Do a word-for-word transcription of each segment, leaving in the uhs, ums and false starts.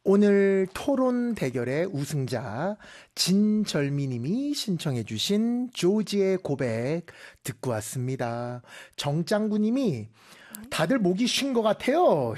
오늘 토론 대결의 우승자 진절미님이 신청해주신 조지의 고백 듣고 왔습니다. 정짱구님이 다들 목이 쉰 것 같아요.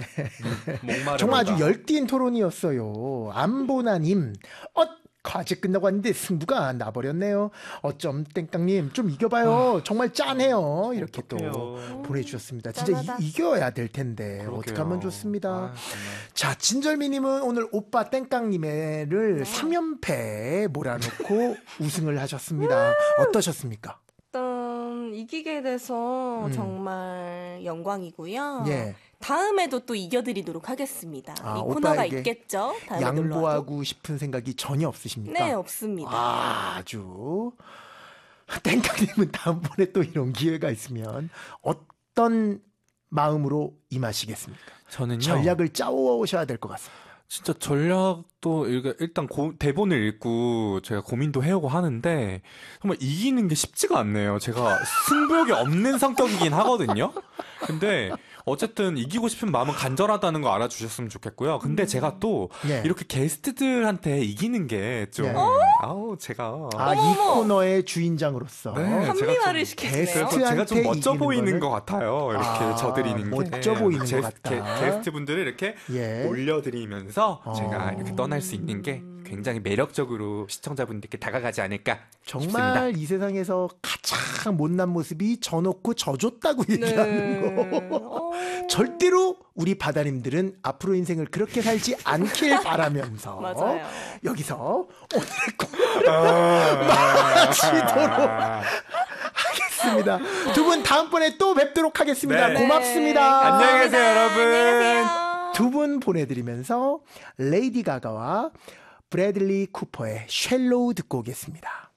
이렇게 정말 아주 열띤 토론이었어요. 안보나님, 어 과제 끝나고 왔는데 승부가 나버렸네요. 어쩜 땡깡님 좀 이겨봐요. 아, 정말 짠해요. 이렇게 어떡해요. 또 보내주셨습니다. 진짜 이, 이겨야 될 텐데 그러게요. 어떻게 하면 좋습니다. 아, 자, 진절미님은 오늘 오빠 땡깡님을 네. 삼 연패에 몰아놓고 우승을 하셨습니다. 어떠셨습니까? 일단 이기게 돼서 음. 정말 영광이고요. 예. 다음에도 또 이겨드리도록 하겠습니다. 아, 이 코너가 있겠죠? 다음에 양보하고 싶은 생각이 전혀 없으십니까? 네, 없습니다. 아, 아주. 땡깡님은 다음번에 또 이런 기회가 있으면 어떤 마음으로 임하시겠습니까? 저는요. 전략을 짜오셔야 될 것 같습니다. 진짜 전략도 일단 고, 대본을 읽고 제가 고민도 해오고 하는데 정말 이기는 게 쉽지가 않네요. 제가 승부욕이 없는 성격이긴 하거든요. 근데 어쨌든 이기고 싶은 마음은 간절하다는 거 알아주셨으면 좋겠고요. 근데 제가 또 예. 이렇게 게스트들한테 이기는 게 좀 예. 아우 제가 아, 이 코너의 주인장으로서 네, 합리화를 시키네요. 제가 좀 멋져 보이는 거는? 것 같아요. 이렇게 아, 져드리는 게 멋져 보이는 게, 것 같다. 게, 게스트분들을 이렇게 예. 올려드리면서 어. 제가 이렇게 떠날 수 있는 게 굉장히 매력적으로 시청자분들께 다가가지 않을까 정말 싶습니다. 이 세상에서 가장 못난 모습이 져놓고 져줬다고 얘기하는 네. 거. 절대로 우리 바다님들은 앞으로 인생을 그렇게 살지 않길 바라면서 맞아요. 여기서 오늘의 코너를 마치도록 하겠습니다. 두 분 다음번에 또 뵙도록 하겠습니다. 네. 고맙습니다. 안녕히 계세요, 여러분. 안녕히 두 분 보내드리면서 레이디 가가와 브래들리 쿠퍼의 쉘로우 듣고 오겠습니다.